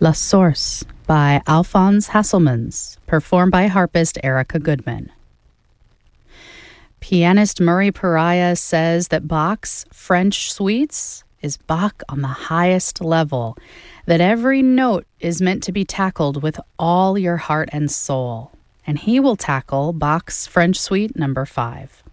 La Source by Alphonse Hasselmans, performed by harpist Erica Goodman. Pianist Murray Pariah says that Bach's French suites is Bach on the highest level, that every note is meant to be tackled with all your heart and soul. And he will tackle Bach's French Suite number 5.